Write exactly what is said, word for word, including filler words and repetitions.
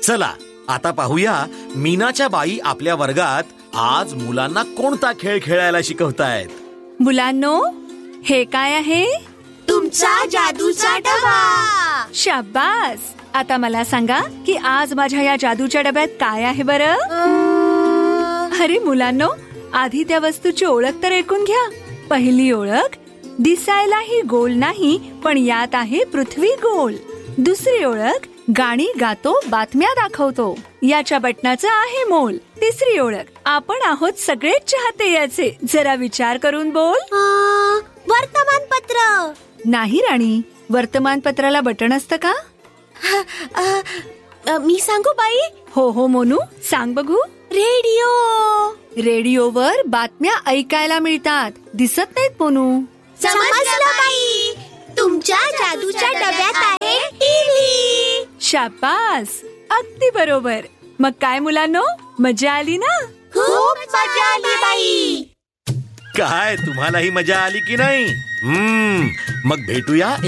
चला आता पाहूया मीनाच्या बाई आपल्या वर्गात आज मुलांना कोणता खेळ खेळायला शिकवतायत. मुलांनो, हे काय आहे? तुमचा जादूचा डबा. शाबास. आता मला सांगा की आज माझ्या या जादूच्या डब्यात काय आहे बरं? अरे मुलांनो, आधी त्या वस्तूची ओळख तर ऐकून घ्या. पहिली ओळख, दिसायला ही गोल नाही पण यात आहे पृथ्वी गोल. दुसरी ओळख, गाणी गातो बातम्या दाखवतो, याच्या बटनाचं आहे मोल. तिसरी ओळख, आपण आहोत सगळेच चाहते याचे, जरा विचार करून बोल. वर्तमानपत्र. नाही राणी, वर्तमानपत्राला बटन असतं का? मी सांगू बाई? हो हो मोनू, सांग बघू. रेडिओ. रेडिओवर बातम्या ऐकायला मिळतात, दिसत नाहीत मोनू. समजलं बाई. तुमच्या जादूच्या डब्यात आहे टीव्ही. शाबास, अगदी बरोबर. मग काय मुलांनो, मजा आली ना? खूप मजा आली बाई. काय तुम्हालाही मजा आली की नाही? हम्म मग भेटूया